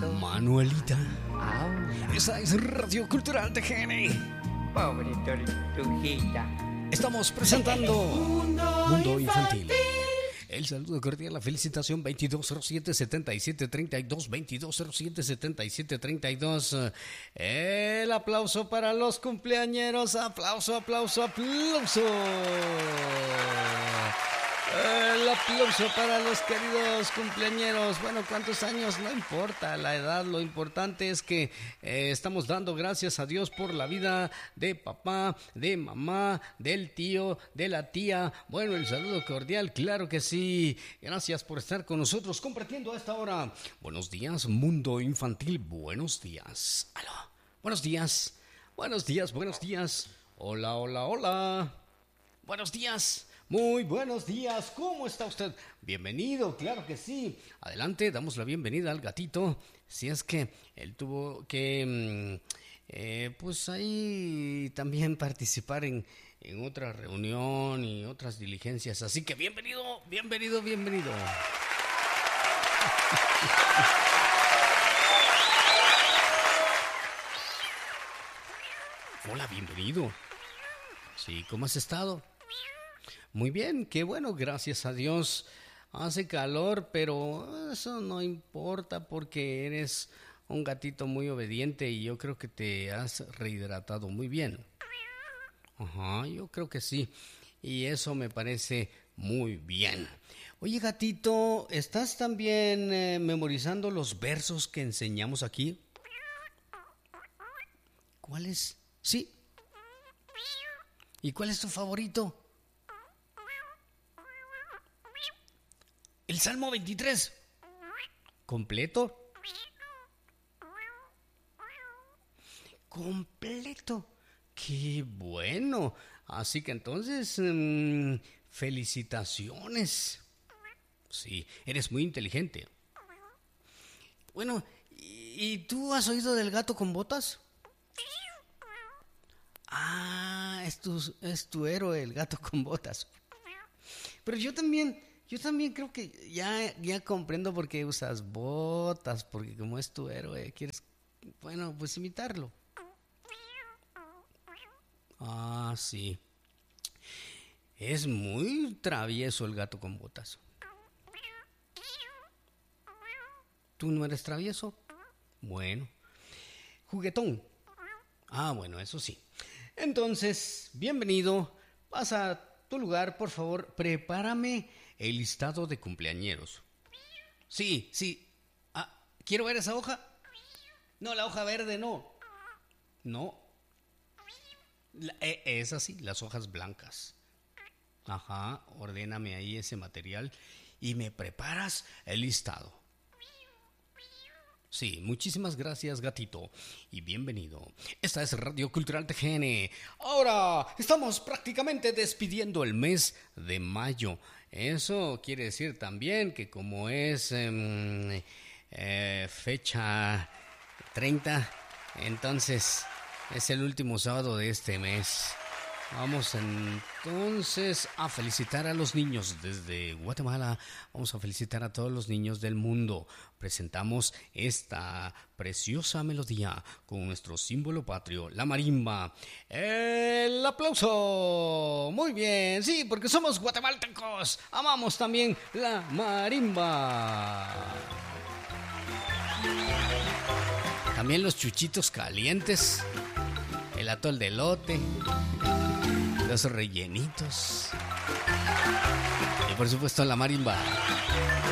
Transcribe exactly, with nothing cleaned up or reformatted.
Manuelita. Ahora. Esa es Radio Cultural T G N. Pobre tortujita. Estamos presentando Mundo Infantil. El saludo cordial, la felicitación veintidós cero siete setenta y siete treinta y dos, veintidós cero siete setenta y siete treinta y dos. El aplauso para los cumpleañeros, aplauso, aplauso, aplauso. El aplauso para los queridos cumpleañeros. Bueno, ¿cuántos años? No importa la edad, lo importante es que eh, estamos dando gracias a Dios por la vida de papá, de mamá, del tío, de la tía. Bueno, el saludo cordial, claro que sí. Gracias por estar con nosotros compartiendo a esta hora. Buenos días, Mundo Infantil, buenos días. Aló, buenos días, buenos días, buenos días. Hola, hola, hola. Buenos días. Muy buenos días, ¿cómo está usted? Bienvenido, claro que sí. Adelante, damos la bienvenida al gatito. Si es que él tuvo que, eh, pues ahí también participar en, en otra reunión y otras diligencias. Así que bienvenido, bienvenido, bienvenido. Hola, bienvenido. Sí, ¿cómo has estado? Muy bien, qué bueno, gracias a Dios. Hace calor, pero eso no importa porque eres un gatito muy obediente y yo creo que te has rehidratado muy bien. Ajá, yo creo que sí. Y eso me parece muy bien. Oye, gatito, ¿estás también eh, memorizando los versos que enseñamos aquí? ¿Cuáles? Sí. ¿Y cuál es tu favorito? El Salmo veintitrés. ¿Completo? Completo. ¡Qué bueno! Así que entonces, mmm, felicitaciones. Sí, eres muy inteligente. Bueno, ¿y tú has oído del gato con botas? Ah, es tu, es tu héroe, el gato con botas. Pero yo también... Yo también creo que ya, ya comprendo por qué usas botas, porque como es tu héroe, quieres, bueno, pues imitarlo. Ah, sí. Es muy travieso el gato con botas. ¿Tú no eres travieso? Bueno. Juguetón. Ah, bueno, eso sí. Entonces, bienvenido. Pasa a tu lugar, por favor, prepárame el listado de cumpleañeros. Sí, sí. Ah, ¿quiero ver esa hoja? No, la hoja verde no. No. La, eh, es así, las hojas blancas. Ajá, ordéname ahí ese material y me preparas el listado. Sí, muchísimas gracias, gatito, y bienvenido. Esta es Radio Cultural T G N. Ahora estamos prácticamente despidiendo el mes de mayo. Eso quiere decir también que como es eh, eh, fecha treinta, entonces es el último sábado de este mes. Vamos entonces a felicitar a los niños desde Guatemala. Vamos a felicitar a todos los niños del mundo. Presentamos esta preciosa melodía con nuestro símbolo patrio, la marimba. ¡El aplauso! Muy bien, sí, porque somos guatemaltecos. Amamos también la marimba. También los chuchitos calientes, el atol de elote, los rellenitos y por supuesto la marimba.